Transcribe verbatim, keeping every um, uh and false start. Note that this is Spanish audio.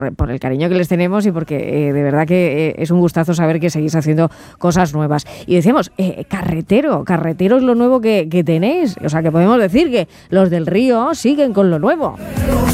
por el cariño que les tenemos y porque eh, de verdad que eh, es un gustazo saber que seguís haciendo cosas nuevas. Y decíamos, eh, carretero, carretero es lo nuevo que, que tenéis. O sea, que podemos decir que los del Río siguen con lo nuevo.